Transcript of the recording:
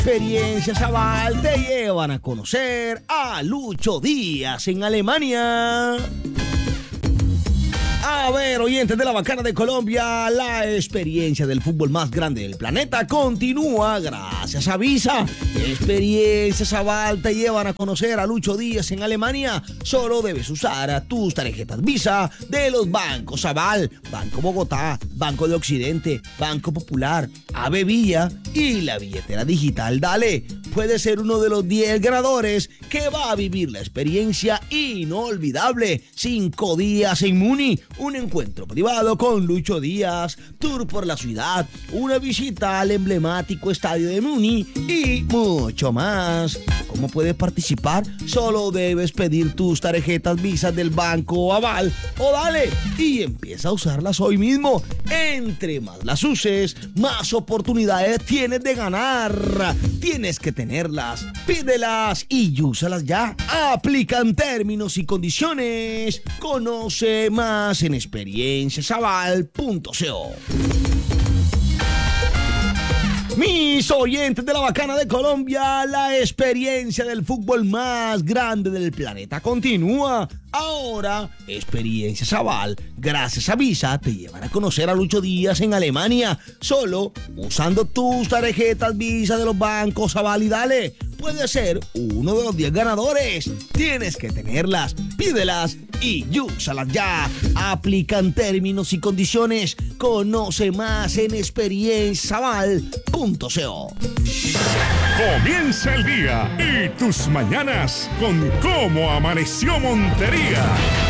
Experiencias Aval te llevan a conocer a Lucho Díaz en Alemania. A ver, oyentes de la Bacana de Colombia, la experiencia del fútbol más grande del planeta continúa gracias a Visa. Experiencias Aval te llevan a conocer a Lucho Díaz en Alemania. Solo debes usar tus tarjetas Visa de los bancos Aval, Banco Bogotá, Banco de Occidente, Banco Popular, Ave Villa y la billetera digital Dale. Puedes ser uno de los 10 ganadores que va a vivir la experiencia inolvidable. 5 días en Muni, un encuentro privado con Lucho Díaz, tour por la ciudad, una visita al emblemático estadio de Muni y mucho más. ¿Cómo puedes participar? Solo debes pedir tus tarjetas Visa del Banco Aval o Dale y empieza a usarlas hoy mismo. Entre más las uses, más oportunidades tienes de ganar. Tienes que tenerlas, pídelas y úsalas ya. Aplican términos y condiciones. Conoce más en experienciasaval.co. Mis oyentes de la Bacana de Colombia, la experiencia del fútbol más grande del planeta continúa. Ahora, Experiencias Aval, gracias a Visa, te llevan a conocer a Lucho Díaz en Alemania. Solo usando tus tarjetas Visa de los bancos Aval y Dale. Puedes ser uno de los 10 ganadores. Tienes que tenerlas, pídelas y úsalas ya. Aplican términos y condiciones. Conoce más en experienciasaval.co. Comienza el día y tus mañanas con Cómo Amaneció Montería.